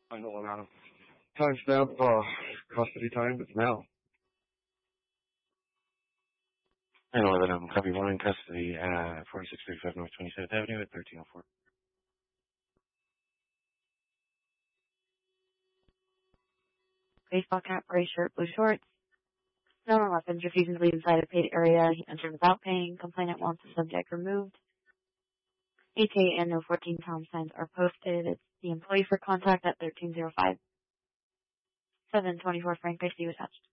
Final amount of timestamp, custody time is now. 9/11, copy 1 in custody at 4635 North 27th Avenue at 1304. Baseball cap, gray shirt, blue shorts. No weapons, refusing to leave inside a paid area. He entered without paying. Complainant wants the subject removed. ETA and no 14-pound signs are posted. It's the employee for contact at 1305. 724 Frank, I see you attached.